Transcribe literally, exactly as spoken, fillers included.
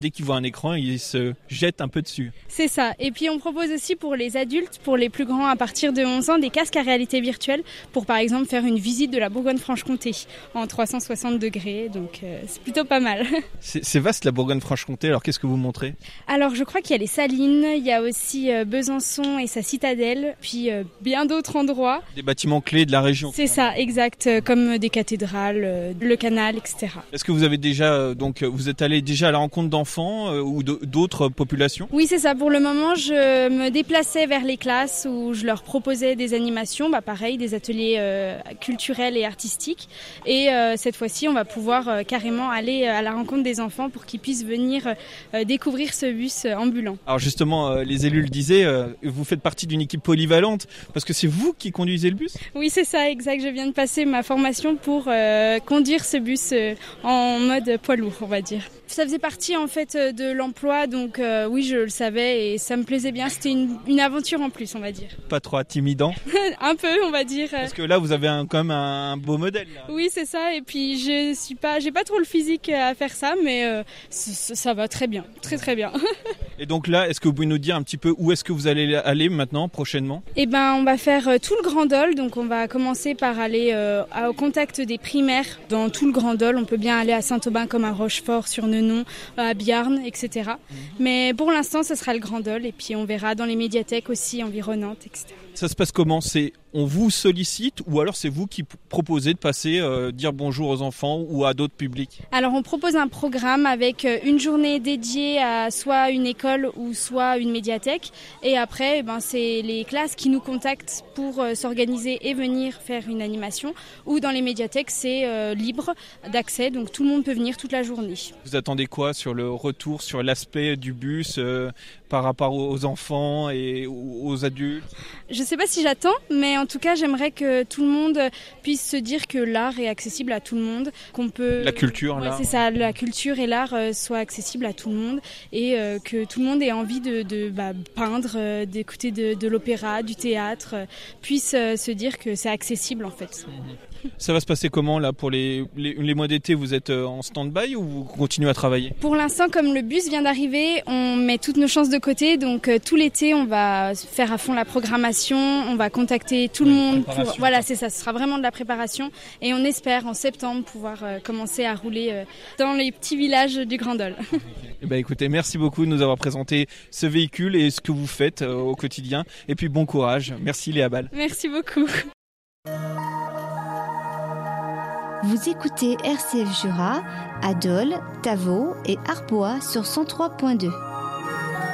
Dès qu'ils voient un écran, ils se jettent un peu dessus. C'est ça. Et puis on propose aussi pour les adultes, pour les plus grands à partir de onze ans, des casques à réalité virtuelle pour par exemple faire une visite de la Bourgogne-Franche-Comté en trois cent soixante degrés. Donc euh, c'est plutôt pas mal. C'est, c'est vaste la Bourgogne-Franche-Comté, alors qu'est-ce que vous montrez ? Alors je crois qu'il y a les Salines, il y a aussi euh, Besançon et sa citadelle, puis euh, bien d'autres endroits. Des bâtiments clés de la région. C'est ça, exact, euh, comme des cathédrales, euh, le canal, et cetera. Est-ce que vous avez déjà, euh, donc vous êtes allé déjà à la rencontre d'enfants ou d'autres populations ? Oui, c'est ça. Pour le moment, je me déplaçais vers les classes où je leur proposais des animations, bah pareil, des ateliers euh, culturels et artistiques. Et euh, cette fois-ci, on va pouvoir euh, carrément aller à la rencontre des enfants pour qu'ils puissent venir euh, découvrir ce bus euh, ambulant. Alors justement, euh, les élus le disaient, euh, vous faites partie d'une équipe polyvalente parce que c'est vous qui conduisez le bus ? Oui, c'est ça, exact. Je viens de passer ma formation pour euh, conduire ce bus euh, en mode poids lourd, on va dire. Ça faisait partie en fait de l'emploi, donc euh, oui, je le savais et ça me plaisait bien. C'était une, une aventure en plus, on va dire. Pas trop intimidant ? Un peu, on va dire. Parce que là, vous avez un, quand même un beau modèle. Là. Oui, c'est ça. Et puis, je suis pas, j'ai pas trop le physique à faire ça, mais euh, ça, ça va très bien, très très bien. Et donc là, est-ce que vous pouvez nous dire un petit peu où est-ce que vous allez aller maintenant, prochainement ? Eh ben, on va faire tout le Grand Dol. Donc, on va commencer par aller euh, au contact des primaires dans tout le Grand Dol. On peut bien aller à Saint-Aubin comme à Rochefort, sur Nenon, à Biarn, et cetera. Mmh. Mais pour l'instant, ce sera le Grand Dol. Et puis, on verra dans les médiathèques aussi environnantes, et cetera. Ça se passe comment ? C'est on vous sollicite ou alors c'est vous qui proposez de passer, euh, dire bonjour aux enfants ou à d'autres publics ? Alors on propose un programme avec une journée dédiée à soit une école ou soit une médiathèque. Et après, eh ben, c'est les classes qui nous contactent pour euh, s'organiser et venir faire une animation. Ou dans les médiathèques, c'est euh, libre d'accès, donc tout le monde peut venir toute la journée. Vous attendez quoi sur le retour, sur l'aspect du bus euh, par rapport aux enfants et aux adultes ? Je ne sais pas si j'attends, mais en tout cas, j'aimerais que tout le monde puisse se dire que l'art est accessible à tout le monde, qu'on peut. La culture, ouais, l'art. C'est ça, la culture et l'art euh, soient accessibles à tout le monde et euh, que tout le monde ait envie de, de bah, peindre, euh, d'écouter de, de l'opéra, du théâtre, euh, puisse euh, se dire que c'est accessible en fait. Ça va se passer comment là pour les, les, les mois d'été ? Vous êtes en stand-by ou vous continuez à travailler ? Pour l'instant, comme le bus vient d'arriver, on met toutes nos chances de côté. Donc euh, tout l'été, on va faire à fond la programmation, on va contacter tout le monde. Pour... Voilà, c'est ça, ce sera vraiment de la préparation. Et on espère en septembre pouvoir euh, commencer à rouler euh, dans les petits villages du Grand Dol. Eh ben, écoutez, merci beaucoup de nous avoir présenté ce véhicule et ce que vous faites euh, au quotidien. Et puis bon courage. Merci Léa Ball. Merci beaucoup. Vous écoutez R C F Jura à Dole, Tavaux et Arbois sur cent trois point deux.